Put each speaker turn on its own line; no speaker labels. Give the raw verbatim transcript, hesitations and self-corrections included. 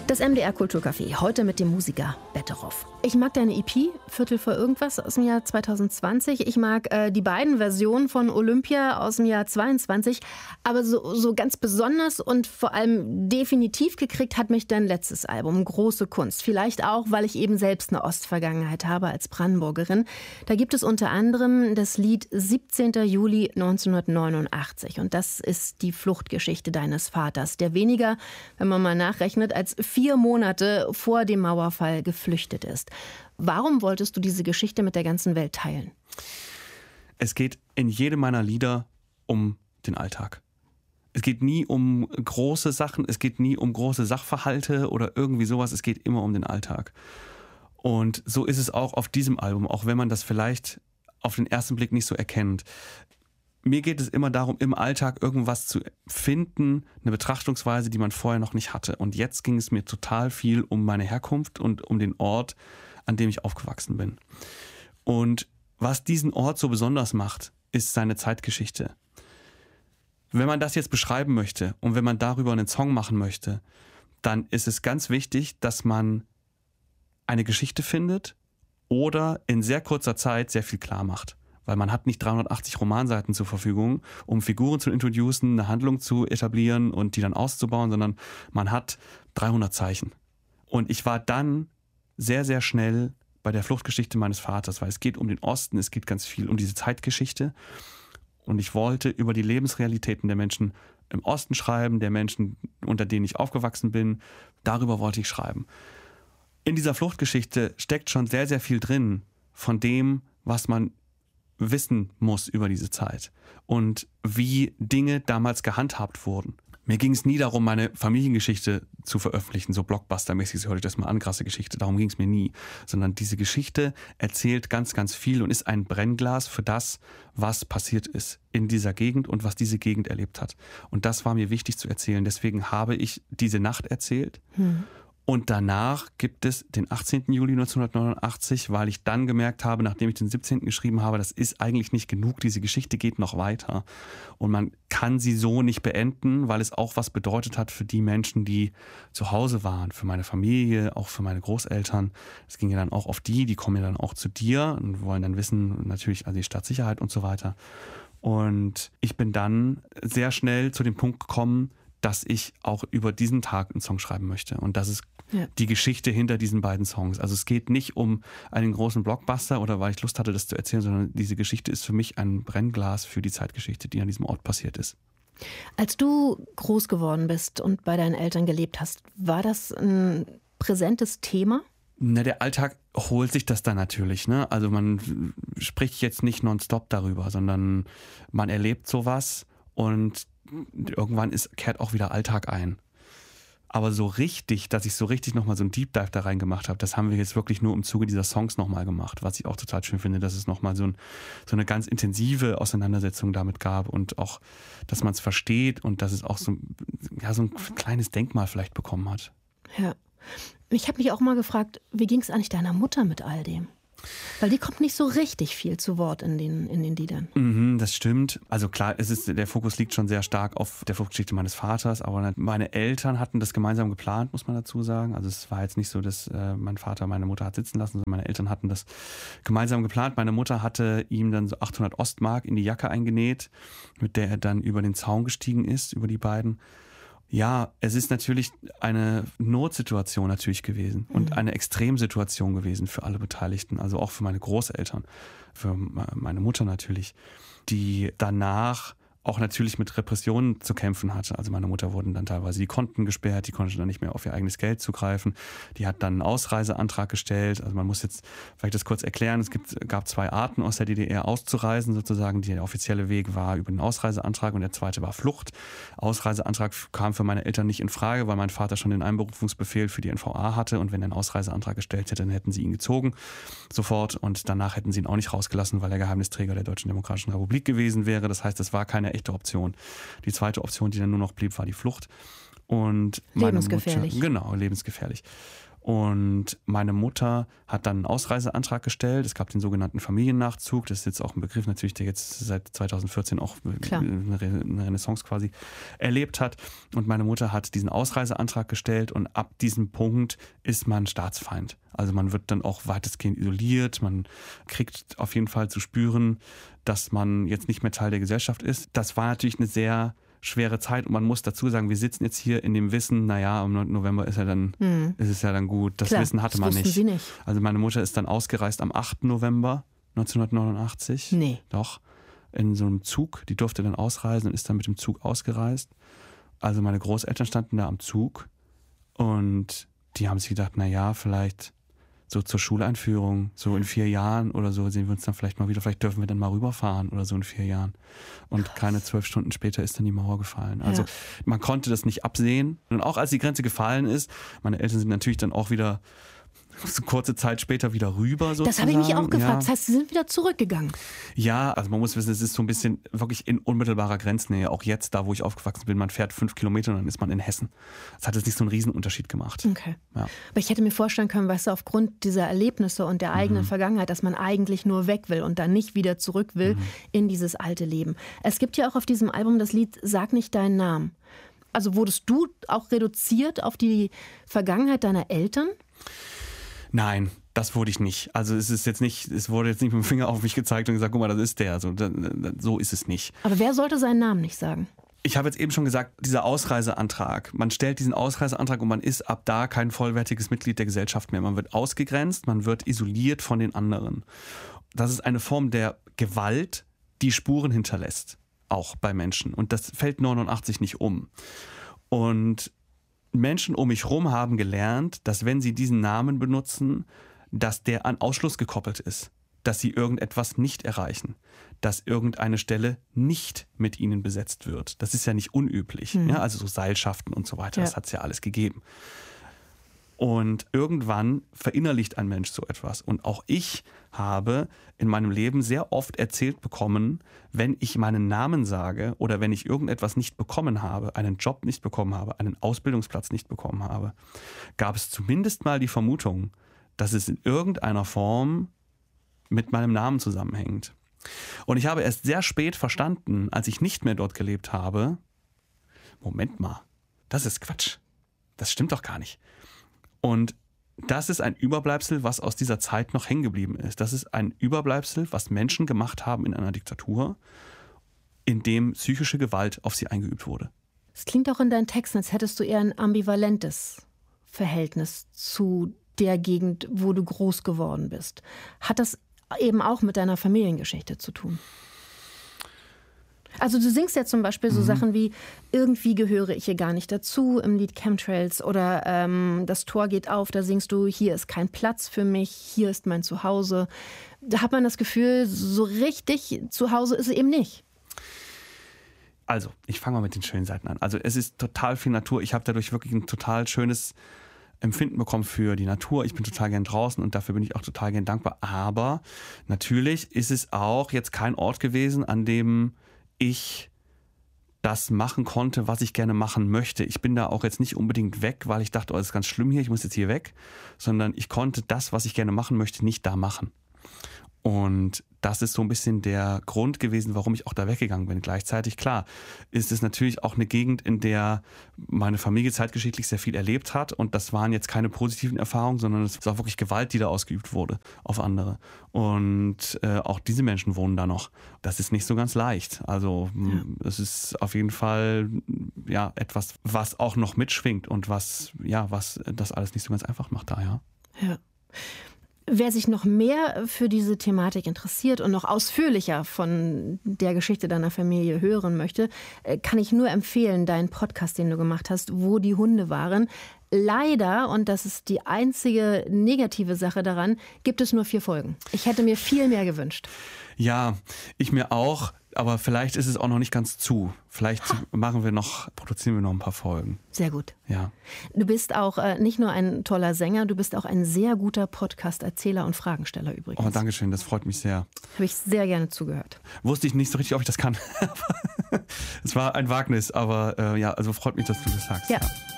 Das M D R Kulturcafé, heute mit dem Musiker Betteroff. Ich mag deine E P, Viertel vor irgendwas, aus dem Jahr zwanzig zwanzig. Ich mag äh, die beiden Versionen von Olympia aus dem Jahr zweiundzwanzig. Aber so, so ganz besonders und vor allem definitiv gekriegt hat mich dein letztes Album, Große Kunst. Vielleicht auch, weil ich eben selbst eine Ostvergangenheit habe als Brandenburgerin. Da gibt es unter anderem das Lied siebzehnten Juli neunzehnhundertneunundachtzig. Und das ist die Fluchtgeschichte deines Vaters, der weniger, wenn man mal nachrechnet, als vier Monate vor dem Mauerfall geflüchtet ist. Warum wolltest du diese Geschichte mit der ganzen Welt teilen?
Es geht in jedem meiner Lieder um den Alltag. Es geht nie um große Sachen, es geht nie um große Sachverhalte oder irgendwie sowas, es geht immer um den Alltag. Und so ist es auch auf diesem Album, auch wenn man das vielleicht auf den ersten Blick nicht so erkennt. Mir geht es immer darum, im Alltag irgendwas zu finden, eine Betrachtungsweise, die man vorher noch nicht hatte. Und jetzt ging es mir total viel um meine Herkunft und um den Ort, an dem ich aufgewachsen bin. Und was diesen Ort so besonders macht, ist seine Zeitgeschichte. Wenn man das jetzt beschreiben möchte und wenn man darüber einen Song machen möchte, dann ist es ganz wichtig, dass man eine Geschichte findet oder in sehr kurzer Zeit sehr viel klar macht. Weil man hat nicht dreihundertachtzig Romanseiten zur Verfügung, um Figuren zu introducen, eine Handlung zu etablieren und die dann auszubauen, sondern man hat dreihundert Zeichen. Und ich war dann sehr, sehr schnell bei der Fluchtgeschichte meines Vaters, weil es geht um den Osten, es geht ganz viel um diese Zeitgeschichte. Und ich wollte über die Lebensrealitäten der Menschen im Osten schreiben, der Menschen, unter denen ich aufgewachsen bin. Darüber wollte ich schreiben. In dieser Fluchtgeschichte steckt schon sehr, sehr viel drin von dem, was man wissen muss über diese Zeit und wie Dinge damals gehandhabt wurden. Mir ging es nie darum, meine Familiengeschichte zu veröffentlichen, so blockbustermäßig, so hört ich das mal an, krasse Geschichte, darum ging es mir nie. Sondern diese Geschichte erzählt ganz, ganz viel und ist ein Brennglas für das, was passiert ist in dieser Gegend und was diese Gegend erlebt hat. Und das war mir wichtig zu erzählen. Deswegen habe ich diese Nacht erzählt. Hm. Und danach gibt es den achtzehnten Juli neunzehnhundertneunundachtzig, weil ich dann gemerkt habe, nachdem ich den siebzehnten geschrieben habe, das ist eigentlich nicht genug, diese Geschichte geht noch weiter. Und man kann sie so nicht beenden, weil es auch was bedeutet hat für die Menschen, die zu Hause waren, für meine Familie, auch für meine Großeltern. Es ging ja dann auch auf die, die kommen ja dann auch zu dir und wollen dann wissen, natürlich also die Staatssicherheit und so weiter. Und ich bin dann sehr schnell zu dem Punkt gekommen, dass ich auch über diesen Tag einen Song schreiben möchte. Und das ist ja die Geschichte hinter diesen beiden Songs. Also es geht nicht um einen großen Blockbuster oder weil ich Lust hatte, das zu erzählen, sondern diese Geschichte ist für mich ein Brennglas für die Zeitgeschichte, die an diesem Ort passiert ist.
Als du groß geworden bist und bei deinen Eltern gelebt hast, war das ein präsentes Thema?
Na, der Alltag holt sich das dann natürlich, ne? Also man spricht jetzt nicht nonstop darüber, sondern man erlebt sowas und irgendwann ist, kehrt auch wieder Alltag ein. Aber so richtig, dass ich so richtig nochmal so einen Deep Dive da rein gemacht habe, das haben wir jetzt wirklich nur im Zuge dieser Songs nochmal gemacht, was ich auch total schön finde, dass es nochmal so, ein, so eine ganz intensive Auseinandersetzung damit gab und auch, dass man es versteht und dass es auch so, ja, so ein kleines Denkmal vielleicht bekommen hat.
Ja. Ich habe mich auch mal gefragt, wie ging es eigentlich deiner Mutter mit all dem? Weil die kommt nicht so richtig viel zu Wort in den, in den Liedern.
Mhm, das stimmt. Also klar, es ist, der Fokus liegt schon sehr stark auf der Fluchtgeschichte meines Vaters, aber meine Eltern hatten das gemeinsam geplant, muss man dazu sagen. Also es war jetzt nicht so, dass äh, mein Vater meine Mutter hat sitzen lassen, sondern meine Eltern hatten das gemeinsam geplant. Meine Mutter hatte ihm dann so achthundert Ostmark in die Jacke eingenäht, mit der er dann über den Zaun gestiegen ist, über die beiden. Ja, es ist natürlich eine Notsituation natürlich gewesen und eine Extremsituation gewesen für alle Beteiligten, also auch für meine Großeltern, für meine Mutter natürlich, die danach auch natürlich mit Repressionen zu kämpfen hatte. Also meine Mutter wurden dann teilweise die Konten gesperrt, die konnte dann nicht mehr auf ihr eigenes Geld zugreifen. Die hat dann einen Ausreiseantrag gestellt. Also man muss jetzt vielleicht das kurz erklären. Es gibt, gab zwei Arten aus der D D R auszureisen sozusagen. Der offizielle Weg war über den Ausreiseantrag und der zweite war Flucht. Ausreiseantrag kam für meine Eltern nicht in Frage, weil mein Vater schon den Einberufungsbefehl für die N V A hatte und wenn er einen Ausreiseantrag gestellt hätte, dann hätten sie ihn gezogen sofort und danach hätten sie ihn auch nicht rausgelassen, weil er Geheimnisträger der Deutschen Demokratischen Republik gewesen wäre. Das heißt, es war keine echte Option. Die zweite Option, die dann nur noch blieb, war die Flucht. Und meine
lebensgefährlich.
Mutter, genau, lebensgefährlich. Und meine Mutter hat dann einen Ausreiseantrag gestellt. Es gab den sogenannten Familiennachzug. Das ist jetzt auch ein Begriff natürlich, der jetzt seit zweitausendvierzehn auch Klar. eine Renaissance quasi erlebt hat. Und meine Mutter hat diesen Ausreiseantrag gestellt und ab diesem Punkt ist man Staatsfeind. Also man wird dann auch weitestgehend isoliert. Man kriegt auf jeden Fall zu spüren, dass man jetzt nicht mehr Teil der Gesellschaft ist. Das war natürlich eine sehr schwere Zeit und man muss dazu sagen, wir sitzen jetzt hier in dem Wissen, naja, am neunten November ist, ja dann, hm. ist es ja dann gut. Das Klar, Wissen hatte man nicht.
Sie nicht.
Also meine Mutter ist dann ausgereist am achten November neunzehnhundertneunundachtzig.
Nee.
Doch. In so einem Zug. Die durfte dann ausreisen und ist dann mit dem Zug ausgereist. Also meine Großeltern standen da am Zug und die haben sich gedacht, naja, vielleicht so zur Schuleinführung, so in vier Jahren oder so sehen wir uns dann vielleicht mal wieder, vielleicht dürfen wir dann mal rüberfahren oder so in vier Jahren. Und Krass. keine zwölf Stunden später ist dann die Mauer gefallen. Also ja. man konnte das nicht absehen. Und auch als die Grenze gefallen ist, meine Eltern sind natürlich dann auch wieder so kurze Zeit später wieder rüber sozusagen.
Das habe ich mich auch gefragt. Ja. Das heißt, sie sind wieder zurückgegangen.
Ja, also man muss wissen, es ist so ein bisschen wirklich in unmittelbarer Grenznähe. Auch jetzt, da wo ich aufgewachsen bin, man fährt fünf Kilometer und dann ist man in Hessen. Das hat jetzt nicht so einen Riesenunterschied gemacht.
Okay.
Ja.
Aber ich hätte mir vorstellen können, weißt du, aufgrund dieser Erlebnisse und der eigenen mhm. Vergangenheit, dass man eigentlich nur weg will und dann nicht wieder zurück will mhm. in dieses alte Leben. Es gibt ja auch auf diesem Album das Lied Sag nicht deinen Namen. Also wurdest du auch reduziert auf die Vergangenheit deiner Eltern?
Nein, das wurde ich nicht. Also es ist jetzt nicht, es wurde jetzt nicht mit dem Finger auf mich gezeigt und gesagt, guck mal, das ist der. So, so ist es nicht.
Aber wer sollte seinen Namen nicht sagen?
Ich habe jetzt eben schon gesagt, dieser Ausreiseantrag. Man stellt diesen Ausreiseantrag und man ist ab da kein vollwertiges Mitglied der Gesellschaft mehr. Man wird ausgegrenzt, man wird isoliert von den anderen. Das ist eine Form der Gewalt, die Spuren hinterlässt, auch bei Menschen. Und das fällt neunundachtzig nicht um. Und Menschen um mich herum haben gelernt, dass wenn sie diesen Namen benutzen, dass der an Ausschluss gekoppelt ist, dass sie irgendetwas nicht erreichen, dass irgendeine Stelle nicht mit ihnen besetzt wird. Das ist ja nicht unüblich, mhm. ja, also so Seilschaften und so weiter, ja. Das hat es ja alles gegeben. Und irgendwann verinnerlicht ein Mensch so etwas. Und auch ich habe in meinem Leben sehr oft erzählt bekommen, wenn ich meinen Namen sage oder wenn ich irgendetwas nicht bekommen habe, einen Job nicht bekommen habe, einen Ausbildungsplatz nicht bekommen habe, gab es zumindest mal die Vermutung, dass es in irgendeiner Form mit meinem Namen zusammenhängt. Und ich habe erst sehr spät verstanden, als ich nicht mehr dort gelebt habe, Moment mal, das ist Quatsch. Das stimmt doch gar nicht. Und das ist ein Überbleibsel, was aus dieser Zeit noch hängen geblieben ist. Das ist ein Überbleibsel, was Menschen gemacht haben in einer Diktatur, in dem psychische Gewalt auf sie eingeübt wurde.
Es klingt auch in deinen Texten, als hättest du eher ein ambivalentes Verhältnis zu der Gegend, wo du groß geworden bist. Hat das eben auch mit deiner Familiengeschichte zu tun? Also du singst ja zum Beispiel so mhm. Sachen wie irgendwie gehöre ich hier gar nicht dazu im Lied Chemtrails oder ähm, das Tor geht auf, da singst du, hier ist kein Platz für mich, hier ist mein Zuhause. Da hat man das Gefühl, so richtig zu Hause ist es eben nicht.
Also, ich fange mal mit den schönen Seiten an. Also es ist total viel Natur. Ich habe dadurch wirklich ein total schönes Empfinden bekommen für die Natur. Ich bin total gern draußen und dafür bin ich auch total gern dankbar. Aber natürlich ist es auch jetzt kein Ort gewesen, an dem ich das machen konnte, was ich gerne machen möchte. Ich bin da auch jetzt nicht unbedingt weg, weil ich dachte, oh, das ist ganz schlimm hier, ich muss jetzt hier weg, sondern ich konnte das, was ich gerne machen möchte, nicht da machen. Und das ist so ein bisschen der Grund gewesen, warum ich auch da weggegangen bin. Gleichzeitig, klar, ist es natürlich auch eine Gegend, in der meine Familie zeitgeschichtlich sehr viel erlebt hat. Und das waren jetzt keine positiven Erfahrungen, sondern es ist auch wirklich Gewalt, die da ausgeübt wurde auf andere. Und äh, auch diese Menschen wohnen da noch. Das ist nicht so ganz leicht. Also es ja. ist auf jeden Fall ja etwas, was auch noch mitschwingt und was, ja, was das alles nicht so ganz einfach macht da, ja.
Ja. Wer sich noch mehr für diese Thematik interessiert und noch ausführlicher von der Geschichte deiner Familie hören möchte, kann ich nur empfehlen, deinen Podcast, den du gemacht hast, Wo die Hunde waren. Leider, und das ist die einzige negative Sache daran, gibt es nur vier Folgen. Ich hätte mir viel mehr gewünscht.
Ja, ich mir auch. Aber vielleicht ist es auch noch nicht ganz zu. Vielleicht ha. machen wir noch, produzieren wir noch ein paar Folgen.
Sehr gut.
Ja.
Du bist auch äh, nicht nur ein toller Sänger, du bist auch ein sehr guter Podcast-Erzähler und Fragensteller übrigens.
Oh, danke schön, das freut mich sehr.
Habe ich sehr gerne zugehört.
Wusste ich nicht so richtig, ob ich das kann. Es war ein Wagnis, aber äh, ja, also freut mich, dass du das sagst.
Ja.
ja.